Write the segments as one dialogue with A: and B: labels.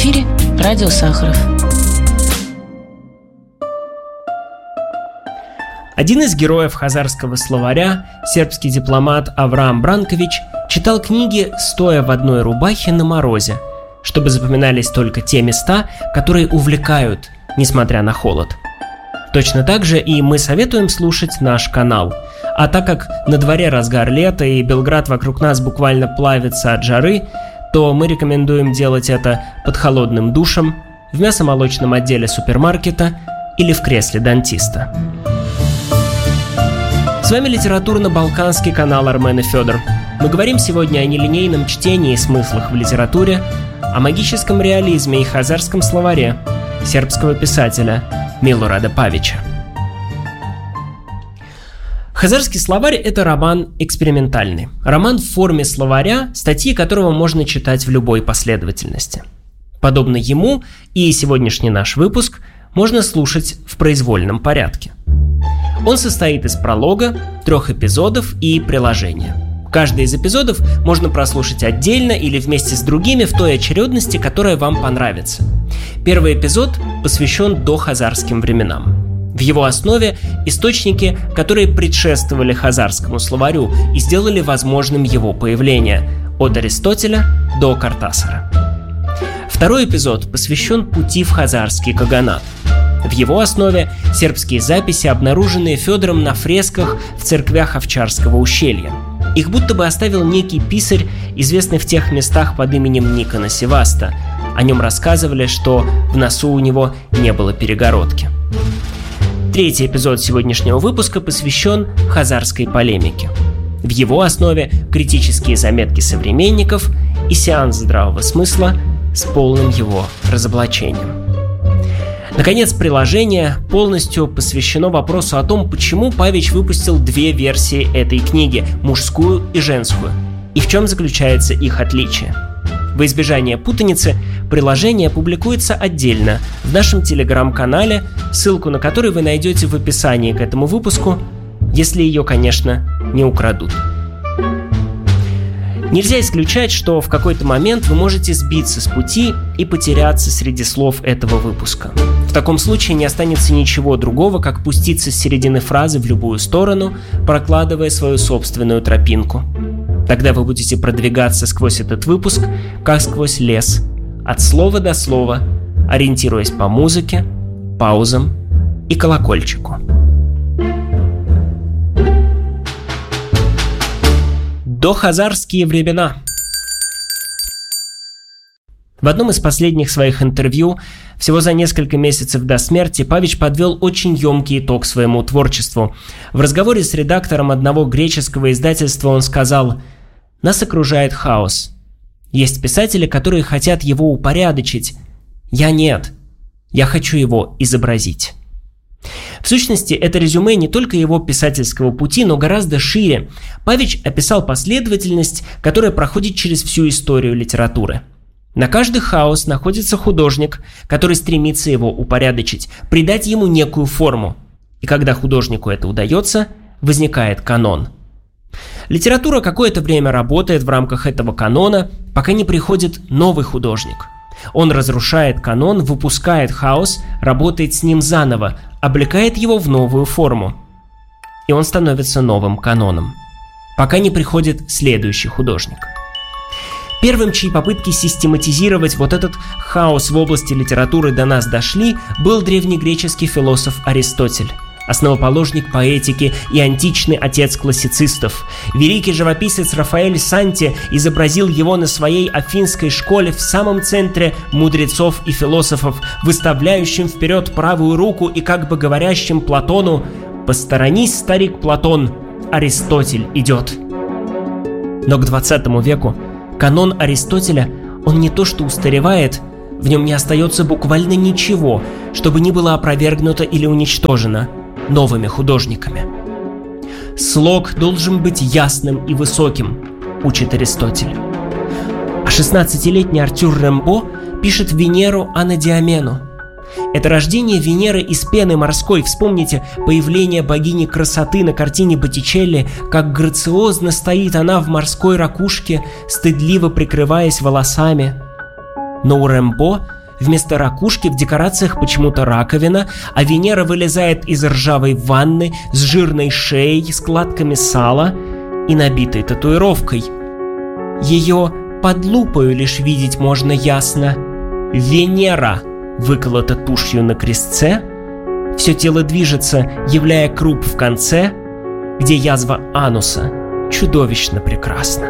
A: эфире радио Сахаров.
B: Один из героев хазарского словаря, сербский дипломат Авраам Бранкович, читал книги, стоя в одной рубахе на морозе, чтобы запоминались только те места, которые увлекают, несмотря на холод. Точно так же и мы советуем слушать наш канал. А так как на дворе разгар лета и Белград вокруг нас буквально плавится от жары, то мы рекомендуем делать это под холодным душем, в мясомолочном отделе супермаркета или в кресле дантиста. С вами литературно-балканский канал Армен и Федор. Мы говорим сегодня о нелинейном чтении и смыслах в литературе, о магическом реализме и хазарском словаре сербского писателя Милорада Павича. Хазарский словарь – это роман экспериментальный. Роман в форме словаря, статьи которого можно читать в любой последовательности. Подобно ему и сегодняшний наш выпуск можно слушать в произвольном порядке. Он состоит из пролога, 3 эпизодов и приложения. Каждый из эпизодов можно прослушать отдельно или вместе с другими в той очередности, которая вам понравится. Первый эпизод посвящен дохазарским временам. В его основе источники, которые предшествовали хазарскому словарю и сделали возможным его появление – от Аристотеля до Картасара. Второй эпизод посвящен пути в хазарский каганат. В его основе сербские записи, обнаруженные Федором на фресках в церквях Овчарского ущелья. Их будто бы оставил некий писарь, известный в тех местах под именем Никона Севаста. О нем рассказывали, что в носу у него не было перегородки. Третий эпизод сегодняшнего выпуска посвящен хазарской полемике. В его основе критические заметки современников и сеанс здравого смысла с полным его разоблачением. Наконец, приложение полностью посвящено вопросу о том, почему Павич выпустил 2 версии этой книги – мужскую и женскую, и в чем заключается их отличие. Во избежание путаницы, приложение публикуется отдельно в нашем телеграм-канале, ссылку на который вы найдете в описании к этому выпуску, если ее, конечно, не украдут. Нельзя исключать, что в какой-то момент вы можете сбиться с пути и потеряться среди слов этого выпуска. В таком случае не останется ничего другого, как пуститься с середины фразы в любую сторону, прокладывая свою собственную тропинку. Тогда вы будете продвигаться сквозь этот выпуск, как сквозь лес, от слова до слова, ориентируясь по музыке, паузам и колокольчику. Дохазарские времена. В одном из последних своих интервью, всего за несколько месяцев до смерти, Павич подвел очень емкий итог своему творчеству. В разговоре с редактором одного греческого издательства он сказал: «Нас окружает хаос. Есть писатели, которые хотят его упорядочить. Я нет. Я хочу его изобразить». В сущности, это резюме не только его писательского пути, но гораздо шире. Павич описал последовательность, которая проходит через всю историю литературы. На каждый хаос находится художник, который стремится его упорядочить, придать ему некую форму. И когда художнику это удается, возникает канон. Литература какое-то время работает в рамках этого канона, пока не приходит новый художник. Он разрушает канон, выпускает хаос, работает с ним заново, облекает его в новую форму. И он становится новым каноном, пока не приходит следующий художник. Первым, чьи попытки систематизировать вот этот хаос в области литературы до нас дошли, был древнегреческий философ Аристотель, основоположник поэтики и античный отец классицистов. Великий живописец Рафаэль Санти изобразил его на своей афинской школе в самом центре мудрецов и философов, выставляющим вперед правую руку и как бы говорящим Платону: «Посторонись, старик Платон, Аристотель идет». Но к 20 веку канон Аристотеля, он не то что устаревает, в нем не остается буквально ничего, чтобы не было опровергнуто или уничтожено новыми художниками. Слог должен быть ясным и высоким, учит Аристотель. А 16-летний Артюр Рембо пишет Венеру Анадиамену. Это рождение Венеры из пены морской. Вспомните появление богини красоты на картине Боттичелли, как грациозно стоит она в морской ракушке, стыдливо прикрываясь волосами. Но у Рембо Вместо ракушки в декорациях почему-то раковина, а Венера вылезает из ржавой ванны с жирной шеей, складками сала и набитой татуировкой. Ее под лупою лишь видеть можно ясно. Венера выколота тушью на крестце, все тело движется, являя круп в конце, где язва ануса чудовищно прекрасна.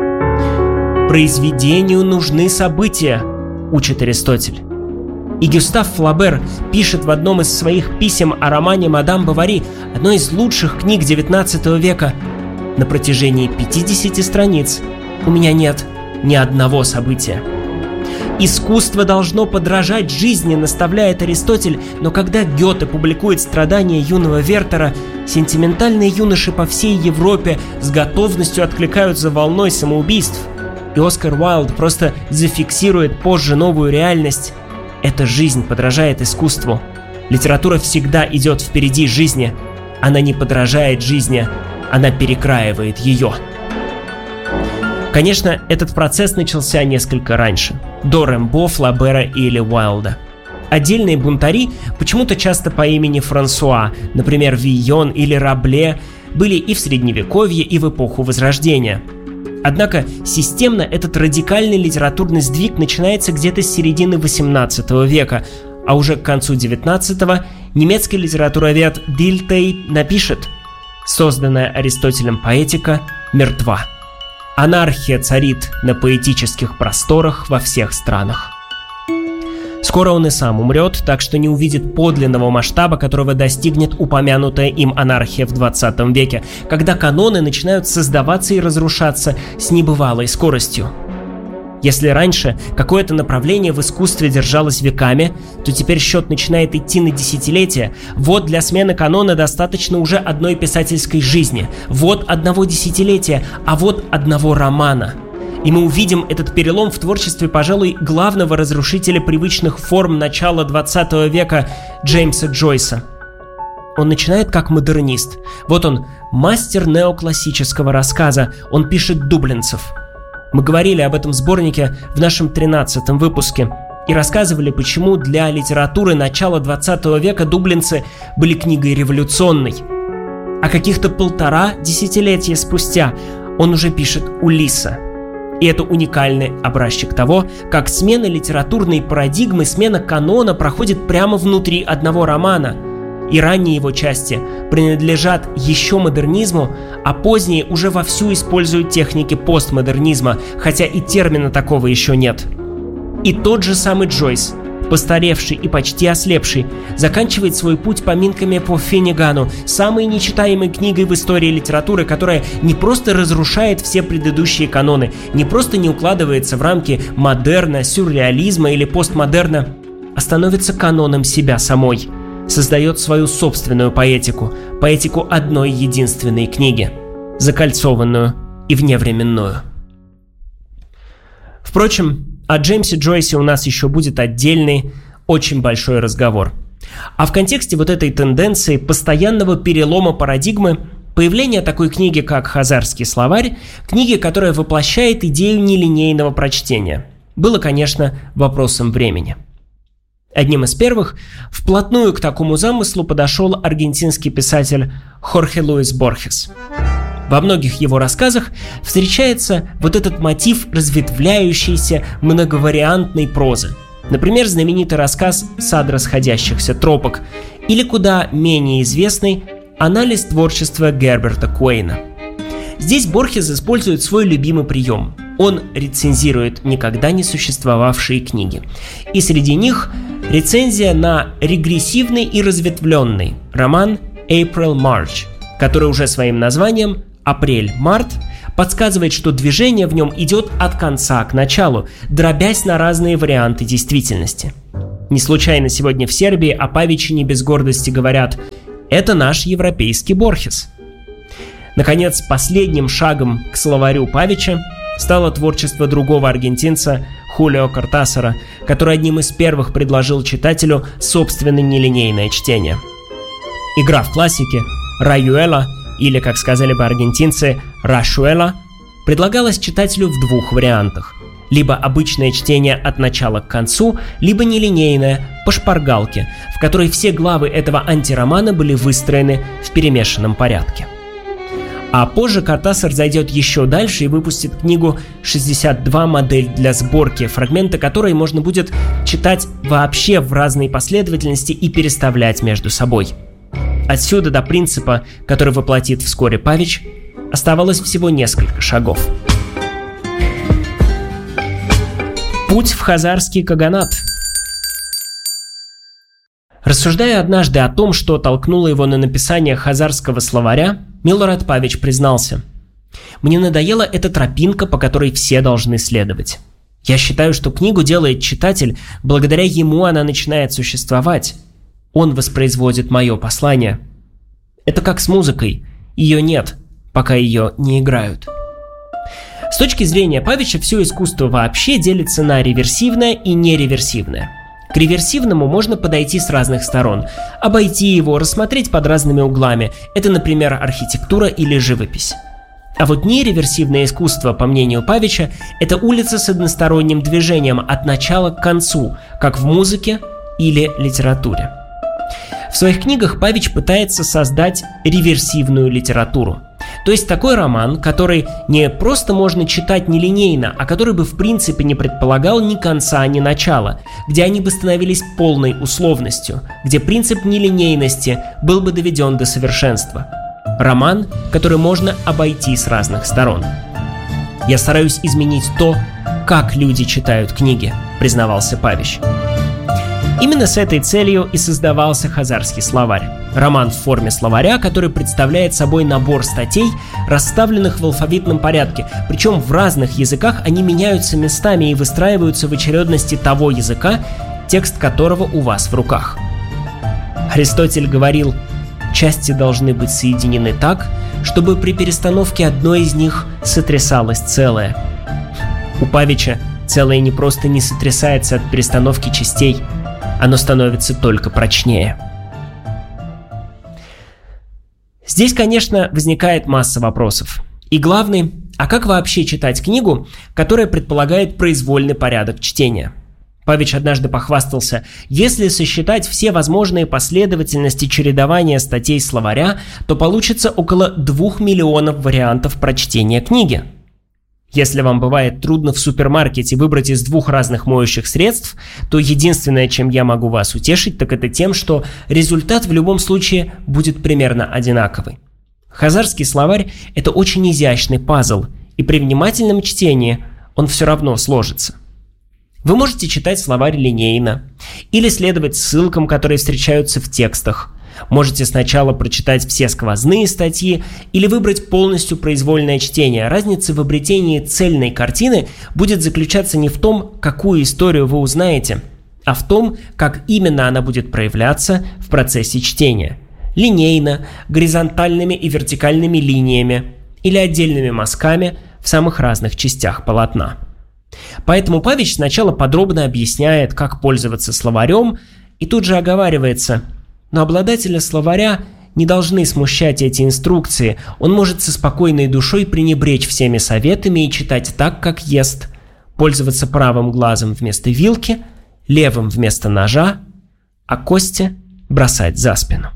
B: Произведению нужны события, учит Аристотель. И Гюстав Флабер пишет в одном из своих писем о романе «Мадам Бовари», одной из лучших книг XIX века: «На протяжении 50 страниц у меня нет ни одного события». Искусство должно подражать жизни, наставляет Аристотель, но когда Гёте публикует «Страдания юного Вертера», сентиментальные юноши по всей Европе с готовностью откликаются волной самоубийств, и Оскар Уайлд просто зафиксирует позже новую реальность. Эта жизнь подражает искусству. Литература всегда идет впереди жизни. Она не подражает жизни, она перекраивает ее. Конечно, этот процесс начался несколько раньше, до Рембо, Флабера или Уайлда. Отдельные бунтари, почему-то часто по имени Франсуа, например, Вийон или Рабле, были и в Средневековье, и в эпоху Возрождения. Однако системно этот радикальный литературный сдвиг начинается где-то с середины XVIII века, а уже к концу XIX немецкий литературовед Дильтей напишет: «Созданная Аристотелем поэтика мертва. Анархия царит на поэтических просторах во всех странах». Скоро он и сам умрет, так что не увидит подлинного масштаба, которого достигнет упомянутая им анархия в 20 веке, когда каноны начинают создаваться и разрушаться с небывалой скоростью. Если раньше какое-то направление в искусстве держалось веками, то теперь счет начинает идти на десятилетия. Вот для смены канона достаточно уже одной писательской жизни, вот одного десятилетия, а вот одного романа. И мы увидим этот перелом в творчестве, пожалуй, главного разрушителя привычных форм начала 20 века Джеймса Джойса. Он начинает как модернист. Вот он, мастер неоклассического рассказа, он пишет дублинцев. Мы говорили об этом сборнике в нашем 13-м выпуске и рассказывали, почему для литературы начала 20 века дублинцы были книгой революционной. А каких-то 1,5 десятилетия спустя он уже пишет «Улисса». И это уникальный образчик того, как смена литературной парадигмы, смена канона проходит прямо внутри одного романа. И ранние его части принадлежат еще модернизму, а поздние уже вовсю используют техники постмодернизма, хотя и термина такого еще нет. И тот же самый Джойс, постаревший и почти ослепший, заканчивает свой путь поминками по Финнигану, самой нечитаемой книгой в истории литературы, которая не просто разрушает все предыдущие каноны, не просто не укладывается в рамки модерна, сюрреализма или постмодерна, а становится каноном себя самой, создает свою собственную поэтику, поэтику одной единственной книги, закольцованную и вневременную. Впрочем, о Джеймсе Джойсе у нас еще будет отдельный, очень большой разговор. А в контексте вот этой тенденции постоянного перелома парадигмы, появление такой книги, как «Хазарский словарь», книги, которая воплощает идею нелинейного прочтения, было, конечно, вопросом времени. Одним из первых вплотную к такому замыслу подошел аргентинский писатель Хорхе Луис Борхес. Во многих его рассказах встречается вот этот мотив разветвляющейся многовариантной прозы. Например, знаменитый рассказ «Сад расходящихся тропок» или куда менее известный анализ творчества Герберта Куэйна. Здесь Борхес использует свой любимый прием. Он рецензирует никогда не существовавшие книги. И среди них рецензия на регрессивный и разветвленный роман «April March», который уже своим названием «Апрель-март» подсказывает, что движение в нем идет от конца к началу, дробясь на разные варианты действительности. Не случайно сегодня в Сербии о Павиче не без гордости говорят: «Это наш европейский Борхес». Наконец, последним шагом к словарю Павича стало творчество другого аргентинца Хулио Кортасара, который одним из первых предложил читателю собственное нелинейное чтение. Игра в классике «Раюэла», или, как сказали бы аргентинцы, «Рашуэла», предлагалась читателю в двух вариантах. Либо обычное чтение от начала к концу, либо нелинейное, по шпаргалке, в которой все главы этого антиромана были выстроены в перемешанном порядке. А позже Кортасар зайдет еще дальше и выпустит книгу «62. Модель для сборки», фрагменты которой можно будет читать вообще в разной последовательности и переставлять между собой. Отсюда до принципа, который воплотит вскоре Павич, оставалось всего несколько шагов. Путь в хазарский каганат. Рассуждая однажды о том, что толкнуло его на написание хазарского словаря, Милорад Павич признался: «Мне надоела эта тропинка, по которой все должны следовать. Я считаю, что книгу делает читатель, благодаря ему она начинает существовать. Он воспроизводит мое послание. Это как с музыкой, ее нет, пока ее не играют». С точки зрения Павича, все искусство вообще делится на реверсивное и нереверсивное. К реверсивному можно подойти с разных сторон, обойти его, рассмотреть под разными углами. Это, например, архитектура или живопись. А вот нереверсивное искусство, по мнению Павича, это улица с односторонним движением от начала к концу, как в музыке или литературе. В своих книгах Павич пытается создать реверсивную литературу. То есть такой роман, который не просто можно читать нелинейно, а который бы в принципе не предполагал ни конца, ни начала, где они бы становились полной условностью, где принцип нелинейности был бы доведен до совершенства. Роман, который можно обойти с разных сторон. «Я стараюсь изменить то, как люди читают книги», — признавался Павич. Именно с этой целью и создавался хазарский словарь. Роман в форме словаря, который представляет собой набор статей, расставленных в алфавитном порядке, причем в разных языках они меняются местами и выстраиваются в очередности того языка, текст которого у вас в руках. Аристотель говорил: части должны быть соединены так, чтобы при перестановке одной из них сотрясалось целое. У Павича целое не просто не сотрясается от перестановки частей, оно становится только прочнее. Здесь, конечно, возникает масса вопросов. И главный, а как вообще читать книгу, которая предполагает произвольный порядок чтения? Павич однажды похвастался: если сосчитать все возможные последовательности чередования статей словаря, то получится около 2 миллионов вариантов прочтения книги. Если вам бывает трудно в супермаркете выбрать из 2 разных моющих средств, то единственное, чем я могу вас утешить, так это тем, что результат в любом случае будет примерно одинаковый. Хазарский словарь – это очень изящный пазл, и при внимательном чтении он все равно сложится. Вы можете читать словарь линейно, или следовать ссылкам, которые встречаются в текстах. Можете сначала прочитать все сквозные статьи или выбрать полностью произвольное чтение. Разница в обретении цельной картины будет заключаться не в том, какую историю вы узнаете, а в том, как именно она будет проявляться в процессе чтения. Линейно, горизонтальными и вертикальными линиями или отдельными мазками в самых разных частях полотна. Поэтому Павич сначала подробно объясняет, как пользоваться словарем, и тут же оговаривается: но обладателя словаря не должны смущать эти инструкции, он может со спокойной душой пренебречь всеми советами и читать так, как ест, пользоваться правым глазом вместо вилки, левым вместо ножа, а кости бросать за спину.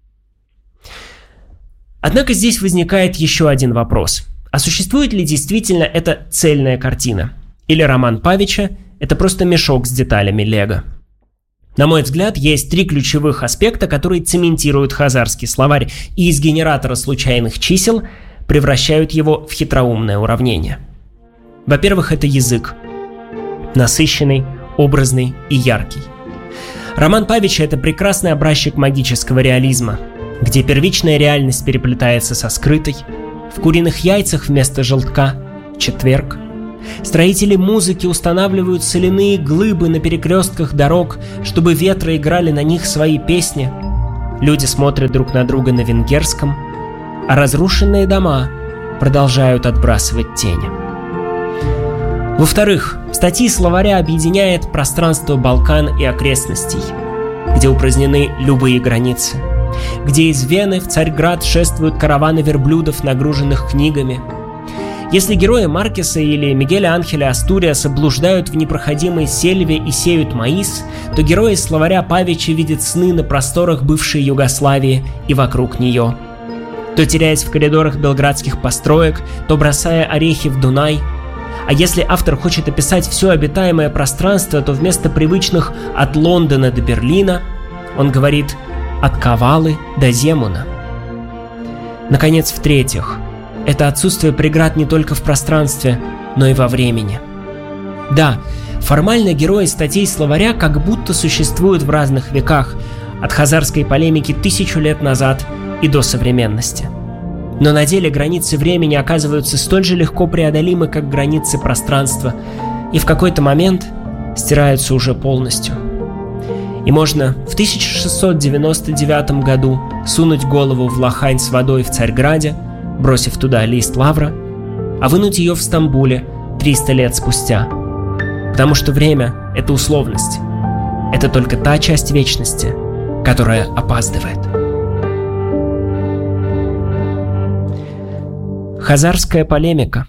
B: Однако здесь возникает еще один вопрос. А существует ли действительно эта цельная картина? Или роман Павича – это просто мешок с деталями лего? На мой взгляд, есть 3 ключевых аспекта, которые цементируют хазарский словарь и из генератора случайных чисел превращают его в хитроумное уравнение. Во-первых, это язык. Насыщенный, образный и яркий. Роман Павича – это прекрасный образчик магического реализма, где первичная реальность переплетается со скрытой, в куриных яйцах вместо желтка – четверг. Строители музыки устанавливают соляные глыбы на перекрестках дорог, чтобы ветры играли на них свои песни. Люди смотрят друг на друга на венгерском, а разрушенные дома продолжают отбрасывать тени. Во-вторых, статьи словаря объединяет пространство Балкан и окрестностей, где упразднены любые границы, где из Вены в Царьград шествуют караваны верблюдов, нагруженных книгами. Если герои Маркеса или Мигеля Анхеля Астуриаса блуждают в непроходимой сельве и сеют маис, то герои словаря Павича видят сны на просторах бывшей Югославии и вокруг нее. То теряясь в коридорах белградских построек, то бросая орехи в Дунай. А если автор хочет описать все обитаемое пространство, то вместо привычных «от Лондона до Берлина» он говорит «от Кавалы до Земуна». Наконец, в-третьих, это отсутствие преград не только в пространстве, но и во времени. Да, формально герои статей словаря как будто существуют в разных веках, от хазарской полемики 1000 лет назад и до современности. Но на деле границы времени оказываются столь же легко преодолимы, как границы пространства, и в какой-то момент стираются уже полностью. И можно в 1699 году сунуть голову в лохань с водой в Царьграде, бросив туда лист лавра, а вынуть ее в Стамбуле 300 лет спустя. Потому что время — это условность. Это только та часть вечности, которая опаздывает. Хазарская полемика.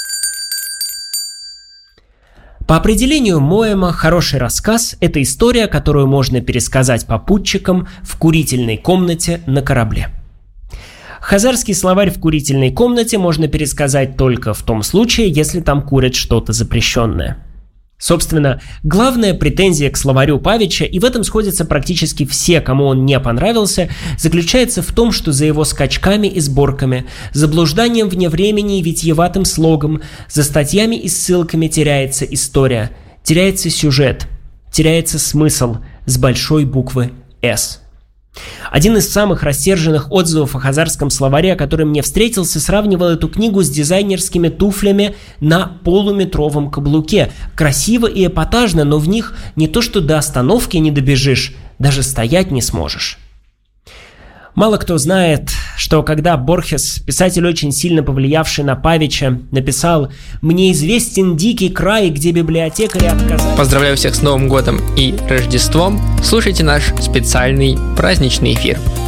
B: По определению Моэма, хороший рассказ – это история, которую можно пересказать попутчикам в курительной комнате на корабле. Хазарский словарь в курительной комнате можно пересказать только в том случае, если там курят что-то запрещенное. Собственно, главная претензия к словарю Павича, и в этом сходятся практически все, кому он не понравился, заключается в том, что за его скачками и сборками, заблужданием вне времени и витиеватым слогом, за статьями и ссылками теряется история, теряется сюжет, теряется смысл с большой буквы «С». Один из самых рассерженных отзывов о хазарском словаре, который мне встретился, сравнивал эту книгу с дизайнерскими туфлями на полуметровом каблуке. Красиво и эпатажно, но в них не то что до остановки не добежишь, даже стоять не сможешь. Мало кто знает, что когда Борхес, писатель, очень сильно повлиявший на Павича, написал «Мне известен дикий край, где библиотекари отказались...»
A: Поздравляю всех с Новым годом и Рождеством! Слушайте наш специальный праздничный эфир.